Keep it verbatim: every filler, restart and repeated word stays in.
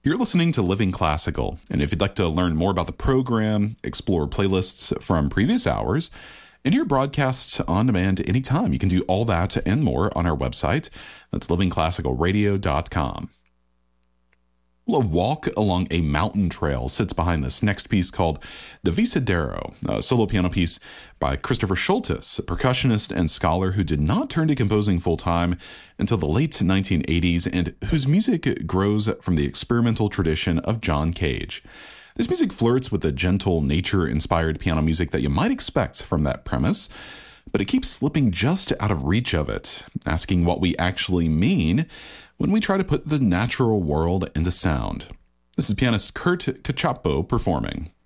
You're listening to Living Classical, and if you'd like to learn more about the program, explore playlists from previous hours, and hear broadcasts on demand anytime, you can do all that and more on our website. That's living classical radio dot com. Well, a walk along a mountain trail sits behind this next piece called Divisadero, a solo piano piece by Christopher Schultes, a percussionist and scholar who did not turn to composing full-time until the late nineteen eighties and whose music grows from the experimental tradition of John Cage. This music flirts with the gentle, nature-inspired piano music that you might expect from that premise, but it keeps slipping just out of reach of it, asking what we actually mean when we try to put the natural world into sound. This is pianist Kurt Cacioppo performing.